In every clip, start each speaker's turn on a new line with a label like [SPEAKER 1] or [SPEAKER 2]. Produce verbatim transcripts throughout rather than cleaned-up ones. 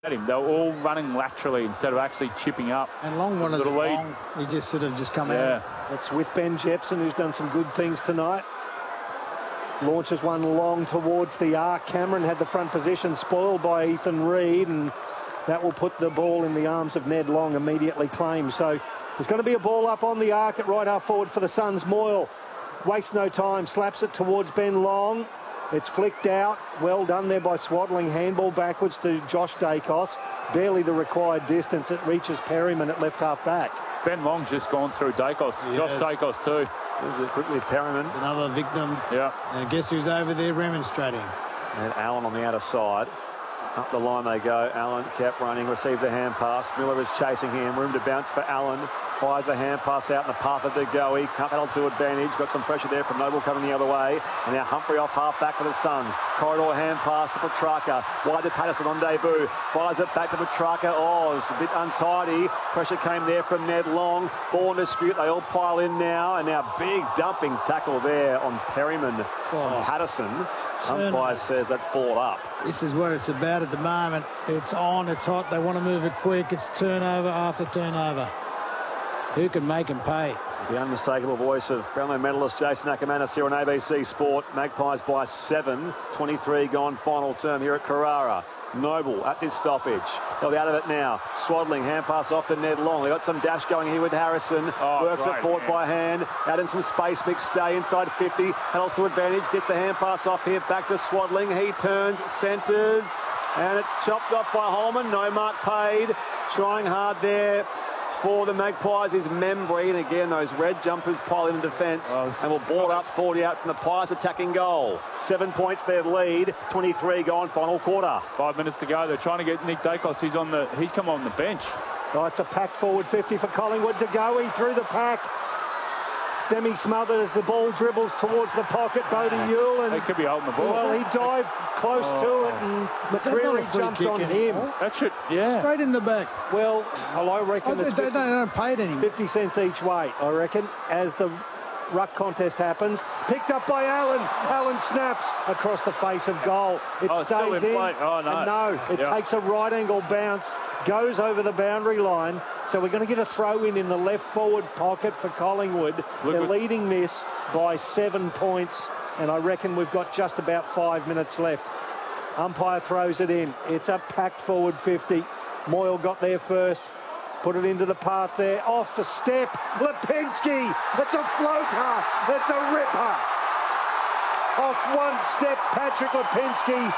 [SPEAKER 1] at him. They were all running laterally instead of actually chipping up.
[SPEAKER 2] And Long wanted the
[SPEAKER 1] lead.
[SPEAKER 2] long. He just sort of just come
[SPEAKER 1] yeah.
[SPEAKER 2] out.
[SPEAKER 3] That's with Ben Jepson, who's done some good things tonight. Launches one long towards the arc. Cameron had the front position spoiled by Ethan Reid, and that will put the ball in the arms of Ned Long, immediately claimed. So there's going to be a ball up on the arc at right half forward for the Suns. Moyle wastes no time, slaps it towards Ben Long. It's flicked out. Well done there by Swaddling. Handball backwards to Josh Dacos. Barely the required distance. It reaches Perryman at left half back.
[SPEAKER 1] Ben Long's just gone through Dacos.
[SPEAKER 2] He
[SPEAKER 1] Josh
[SPEAKER 2] has.
[SPEAKER 1] Dacos too.
[SPEAKER 4] Moves it quickly, Perryman.
[SPEAKER 2] It's another victim.
[SPEAKER 1] Yeah.
[SPEAKER 2] And guess who's over there remonstrating?
[SPEAKER 4] And Allen on the outer side. Up the line they go. Allen kept running, receives a hand pass. Miller is chasing him. Room to bounce for Allen. Fires a hand pass out in the path of De Goey. Can't battle to advantage. Got some pressure there from Noble coming the other way. And now Humphrey off half back for the Suns. Corridor hand pass to Petrarca. Wide to Patterson on debut. Fires it back to Petrarca. Oh, it's a bit untidy. Pressure came there from Ned Long. Ball in dispute. They all pile in now. And now big dumping tackle there on Perryman
[SPEAKER 2] Oh.
[SPEAKER 4] and Patterson.
[SPEAKER 2] Turn.
[SPEAKER 4] Umpire says that's ball up.
[SPEAKER 2] This is what it's about at the moment. It's on, it's hot. They want to move it quick. It's turnover after turnover. Who can make him pay?
[SPEAKER 4] The unmistakable voice of Brownlow medalist Jason Ackermanis here on A B C Sport. Magpies by seven. twenty-three gone final term here at Carrara. Noble at this stoppage. They'll be out of it now. Swaddling, hand pass off to Ned Long. They got some dash going here with Harrison.
[SPEAKER 1] Oh,
[SPEAKER 4] Works
[SPEAKER 1] right,
[SPEAKER 4] it forward
[SPEAKER 1] man.
[SPEAKER 4] by hand. Out in some space. McStay inside fifty. Handles to advantage. Gets the hand pass off here. Back to Swaddling. He turns, centres. And it's chopped off by Holman. No mark paid. Trying hard there for the Magpies is Membry, and again those red jumpers pile in defence
[SPEAKER 1] oh,
[SPEAKER 4] and will ball up forty out from the Pies attacking goal. Seven points their lead, twenty-three gone final quarter.
[SPEAKER 1] Five minutes to go. They're trying to get Nick Dacos. He's on the. He's come on the bench.
[SPEAKER 3] Oh, it's a pack forward fifty for Collingwood. De Goey through the pack. Semi-smothered as the ball dribbles towards the pocket. Bodie Yule,
[SPEAKER 1] They
[SPEAKER 3] and
[SPEAKER 1] could be holding the ball.
[SPEAKER 3] well, he dived close
[SPEAKER 1] Oh.
[SPEAKER 3] to it, and
[SPEAKER 2] Is that not a
[SPEAKER 3] McCreary
[SPEAKER 2] free
[SPEAKER 3] jumped
[SPEAKER 2] kick
[SPEAKER 3] on
[SPEAKER 2] anymore?
[SPEAKER 3] him.
[SPEAKER 1] That should. Yeah.
[SPEAKER 2] Straight in the back.
[SPEAKER 3] Well, I reckon
[SPEAKER 2] Oh, they,
[SPEAKER 3] it's
[SPEAKER 2] they, they
[SPEAKER 3] fifty,
[SPEAKER 2] don't pay it anymore.
[SPEAKER 3] fifty cents each way, I reckon, as the ruck contest happens. Picked up by Allen. Allen snaps across the face of goal. It
[SPEAKER 1] Oh, it's still
[SPEAKER 3] stays
[SPEAKER 1] in
[SPEAKER 3] in.
[SPEAKER 1] play. Oh, no.
[SPEAKER 3] And no, it
[SPEAKER 1] Yeah.
[SPEAKER 3] takes a right angle bounce, goes over the boundary line. So we're going to get a throw in in the left forward pocket for Collingwood.
[SPEAKER 1] Look
[SPEAKER 3] They're
[SPEAKER 1] what-
[SPEAKER 3] leading this by seven points, and I reckon we've got just about five minutes left. Umpire throws it in. It's a packed forward fifty. Moyle got there first. Put it into the path there. Off a step. Lipinski. It's a floater. It's a ripper. Off one step, Patrick Lipinski.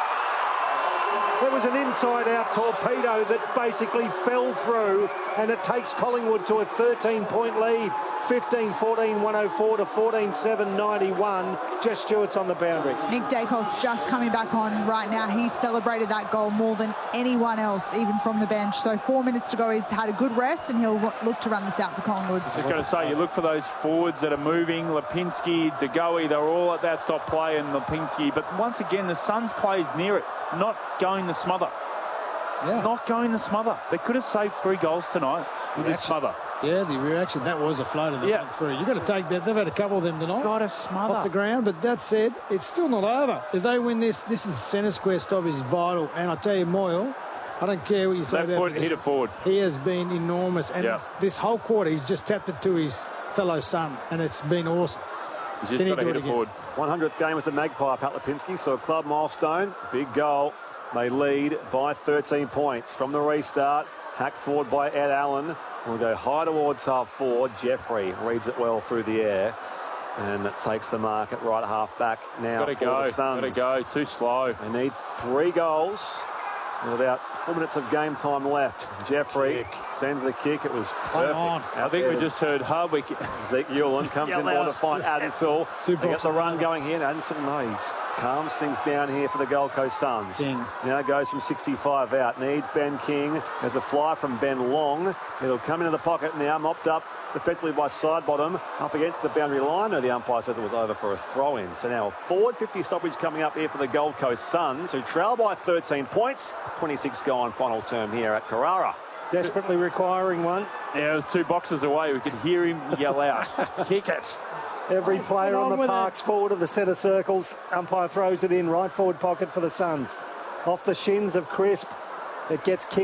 [SPEAKER 3] There was an inside-out torpedo that basically fell through, and it takes Collingwood to a thirteen-point lead. fifteen fourteen one oh four to fourteen seven ninety-one. Jess Stewart's on the boundary.
[SPEAKER 5] Nick Dacos just coming back on right now. He celebrated that goal more than anyone else, even from the bench. So four minutes to go. He's had a good rest, and he'll look to run this out for Collingwood.
[SPEAKER 1] Just got to say, you look for those forwards that are moving. Lipinski, De Goey, they're all at that stop play, and Lipinski. But once again, the Suns plays near it, not going the smother.
[SPEAKER 2] Yeah.
[SPEAKER 1] Not going the smother. They could have saved three goals tonight with this smother.
[SPEAKER 2] Yeah, the reaction, that was a floater that
[SPEAKER 1] Yeah.
[SPEAKER 2] went through. You've got to take that. They've had a couple of them tonight.
[SPEAKER 1] Got to smother.
[SPEAKER 2] Off the ground, but that said, it's still not over. If they win this, this is centre square stop is vital. And I tell you, Moyle, I don't care what you say
[SPEAKER 1] Left
[SPEAKER 2] about
[SPEAKER 1] foot, hit it forward.
[SPEAKER 2] He has been enormous. And
[SPEAKER 1] Yeah.
[SPEAKER 2] it's, this whole quarter, he's just tapped it to his fellow son, and it's been awesome.
[SPEAKER 1] He's just
[SPEAKER 2] Can he
[SPEAKER 1] got to
[SPEAKER 2] do
[SPEAKER 1] hit
[SPEAKER 2] it
[SPEAKER 1] it
[SPEAKER 2] again?
[SPEAKER 1] forward.
[SPEAKER 4] one hundredth game as a Magpie, Pat Lipinski, so a club milestone. Big goal. They lead by thirteen points from the restart. Hacked forward by Ed Allen. We'll go high towards half forward. Jeffrey reads it well through the air. And it takes the mark at right half back now
[SPEAKER 1] Got to
[SPEAKER 4] for
[SPEAKER 1] go.
[SPEAKER 4] the Suns.
[SPEAKER 1] Got to go. Too slow.
[SPEAKER 4] They need three goals with about four minutes of game time left. Jeffrey sends the kick. It was perfect.
[SPEAKER 2] on.
[SPEAKER 1] I think we just heard Hardwick.
[SPEAKER 4] Zeke Ulan comes
[SPEAKER 1] Yeah,
[SPEAKER 4] in more to
[SPEAKER 1] last-
[SPEAKER 4] find Adensel.
[SPEAKER 2] Two
[SPEAKER 4] They get
[SPEAKER 2] blocks
[SPEAKER 4] the
[SPEAKER 2] on
[SPEAKER 4] run
[SPEAKER 2] that.
[SPEAKER 4] going here. And Adensel knows. Calms things down here for the Gold Coast Suns.
[SPEAKER 2] King.
[SPEAKER 4] Now goes from sixty-five out. Needs Ben King. There's a fly from Ben Long. It'll come into the pocket now. Mopped up defensively by Sidebottom. Up against the boundary line. No, the umpire says it was over for a throw-in. So now a forward fifty stoppage coming up here for the Gold Coast Suns, who trail by thirteen points. twenty-six gone final term here at Carrara.
[SPEAKER 3] Desperately requiring one.
[SPEAKER 1] Yeah, it was two boxes away. We could hear him yell out. Kick it.
[SPEAKER 3] Every player
[SPEAKER 2] Get on
[SPEAKER 3] on the
[SPEAKER 2] with
[SPEAKER 3] parks forward of the centre circles. Umpire throws it in right forward pocket for the Suns. Off the shins of Crisp. It gets kicked.